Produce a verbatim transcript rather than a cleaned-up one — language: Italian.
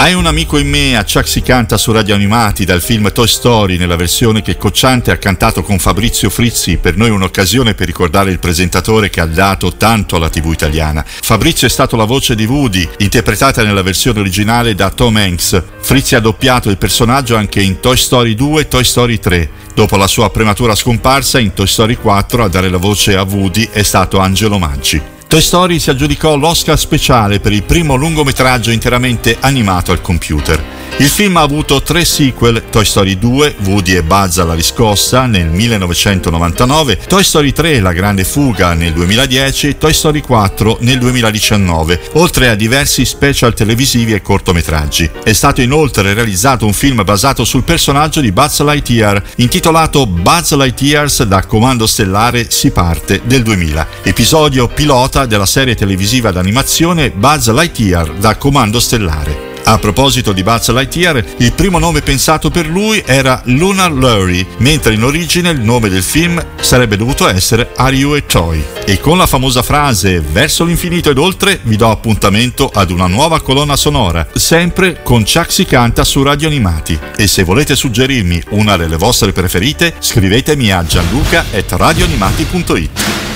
Hai un amico in me, a Chuck si canta su Radio Animati dal film Toy Story nella versione che Cocciante ha cantato con Fabrizio Frizzi, per noi un'occasione per ricordare il presentatore che ha dato tanto alla tivù italiana. Fabrizio è stato la voce di Woody, interpretata nella versione originale da Tom Hanks. Frizzi ha doppiato il personaggio anche in Toy Story due e Toy Story tre. Dopo la sua prematura scomparsa in Toy Story quattro a dare la voce a Woody è stato Angelo Manci. Toy Story si aggiudicò l'Oscar speciale per il primo lungometraggio interamente animato al computer. Il film ha avuto tre sequel: Toy Story due, Woody e Buzz alla riscossa nel millenovecentonovantanove, Toy Story tre, La grande fuga nel duemiladieci e Toy Story quattro nel duemiladiciannove, oltre a diversi special televisivi e cortometraggi. È stato inoltre realizzato un film basato sul personaggio di Buzz Lightyear, intitolato Buzz Lightyears da Comando Stellare si parte del duemila, episodio pilota della serie televisiva d'animazione Buzz Lightyear da Comando Stellare. A proposito di Buzz Lightyear, il primo nome pensato per lui era Lunar Larry, mentre in origine il nome del film sarebbe dovuto essere Are You a Toy? E con la famosa frase verso l'infinito ed oltre vi do appuntamento ad una nuova colonna sonora, sempre con Chuck si canta su Radio Animati. E se volete suggerirmi una delle vostre preferite, scrivetemi a gianluca at radioanimati punto it.